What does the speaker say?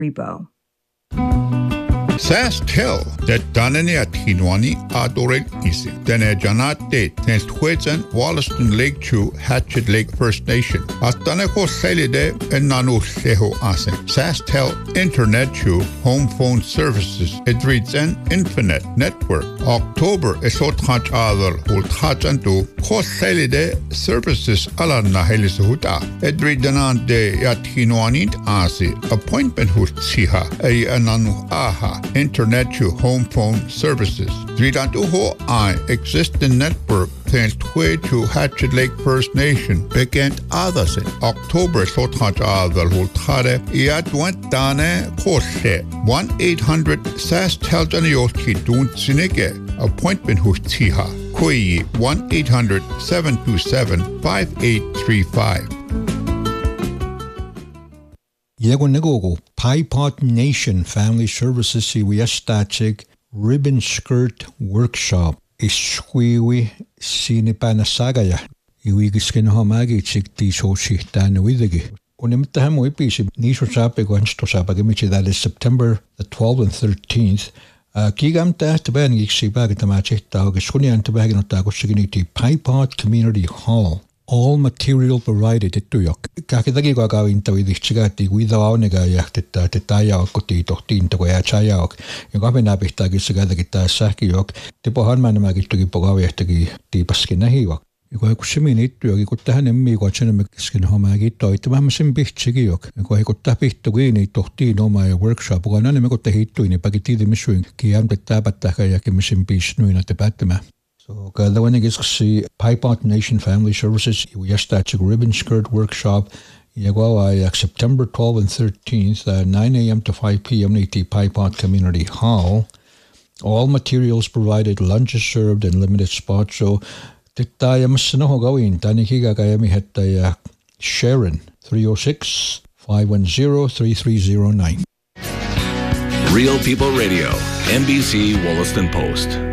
Rebo. SaskTel that Danani at Hinwani Adoret Isi. Then a Janate tens Twitsen Wollaston Lake Chew Hatchet Lake First Nation. Astaneko Selide and Nanu Seho Asen. SaskTel Internet Chew Home Phone Services. It reads an Infinite Network. October Esot Hach Adal Hult Hachantu Kos Selide Services Alarna Helisuhuta. It read Danante at Hinwani Asi. Appointment Hut Siha. A Ananu Aha. Internet to home phone services. Dridantuho I existing network thanks to Hatchet Lake First Nation began others in October Sothaj Adal Hultare Iadwantane Koshe 1-800 SaskTel Janioski Dun Sinike appointment Hustiha Kui 1-800 727 5835. Yegonegogo, Pipot Nation Family Services Siwiastachig Ribbon Skirt Workshop Ishwiwi Sinipanasagaya Iwigiskin Homagi Chik Tishoshi Danuidigi. Unimtahamo Ipisi Nisho Sapegwansto Sapagimichi, that is September the 12th and 13th. Kigam Taban Yixibag Tamachi Taugishunian Tabagano Tagosigini Pipot Community Hall. All material provided at Tuyok. Kakidagi gagawin tawi chigati without negayakta taya koti tohtin to chayok. You got me nabitagi sigada gita sakiok. Tipohan manamagi to gipogawetagi tipaskinahiwak. You go kushimini to you could tahan me watching a skin homagi toy to mamsim bichigiok. You go could tap it to win it tohti no my workshop. One anime got the hit to in a bagiti the mishwing. Kiam the tabataka mishim bish nuin at the batama. So, the one is the Pipot Nation Family Services, Yastachig Ribbon Skirt Workshop, Yagwa, September 12th and 13th, 9 a.m. to 5 p.m. at the Pipot Community Hall. All materials provided, lunches served, and limited spots. So, Titaya Masano Gawin, Tanikiga Gayami Heta Sharon, 306 510 3309. Real People Radio, NBC Wollaston Post.